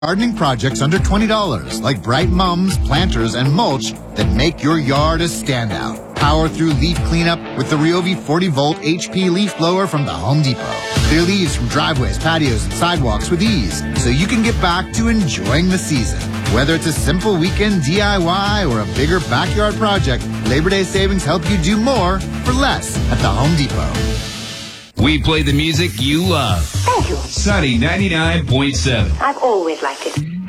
Gardening projects under $20, like bright mums, planters, and mulch that make your yard a standout. Power through leaf cleanup with the Ryobi 40-volt HP leaf blower from the Home Depot. Clear leaves from driveways, patios, and sidewalks with ease, so you can get back to enjoying the season. Whether it's a simple weekend DIY or a bigger backyard project, Labor Day savings help you do more for less at the Home Depot. We play the music you love. Thank you. Sunny 99.7. I've always liked it.